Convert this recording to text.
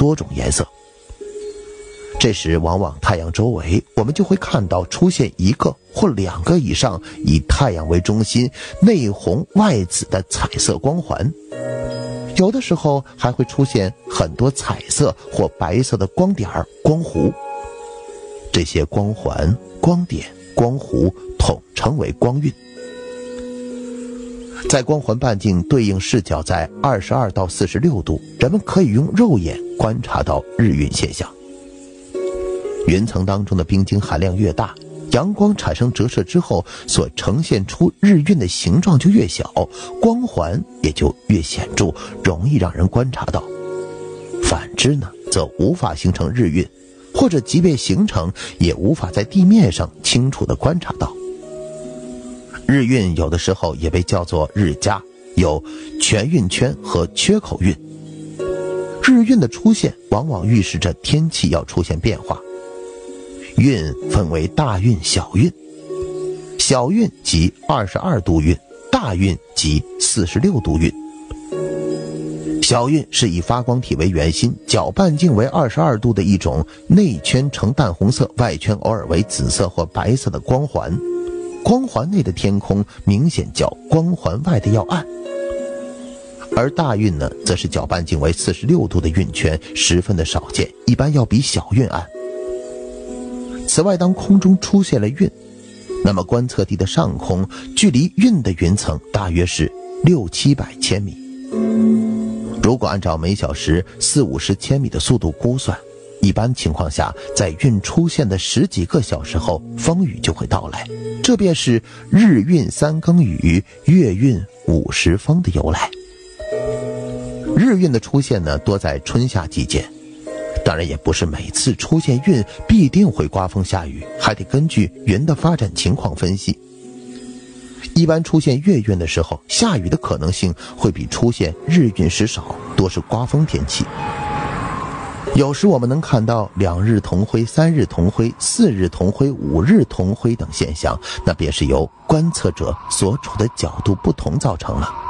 多种颜色。这时往往太阳周围我们就会看到出现一个或两个以上以太阳为中心，内红外紫的彩色光环，有的时候还会出现很多彩色或白色的光点光弧。这些光环、光点、光弧统称为光晕。在光环半径对应视角在22到46度，人们可以用肉眼观察到日晕现象。云层当中的冰晶含量越大，阳光产生折射之后所呈现出日晕的形状就越小，光环也就越显著，容易让人观察到。反之呢，则无法形成日晕，或者即便形成也无法在地面上清楚地观察到。日晕有的时候也被叫做日夹，有全晕圈和缺口晕。日晕的出现往往预示着天气要出现变化。晕分为大晕、小晕，小晕即22度晕，大晕即46度晕。小晕是以发光体为圆心，角半径为22度的一种内圈呈淡红色，外圈偶尔为紫色或白色的光环。光环内的天空明显较光环外的要暗。而大晕呢，则是角半径为46度的晕圈，十分的少见，一般要比小晕暗。此外，当空中出现了晕，那么观测地的上空距离晕的云层大约是600-700千米。如果按照每小时40-50千米的速度估算，一般情况下，在晕出现的10几个小时后，风雨就会到来，这便是日晕3更雨，月晕5时风的由来。日晕的出现呢，多在春夏季节，当然也不是每次出现晕必定会刮风下雨，还得根据云的发展情况分析。一般出现月晕的时候，下雨的可能性会比出现日晕时少，多是刮风天气。有时我们能看到2日同辉、3日同辉、4日同辉、5日同辉等现象，那便是由观测者所处的角度不同造成了。